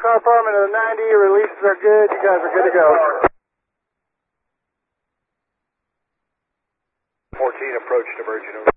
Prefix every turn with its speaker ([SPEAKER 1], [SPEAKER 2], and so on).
[SPEAKER 1] car farm into the 90, releases are good, you guys are good to go.
[SPEAKER 2] 14 approached emerging.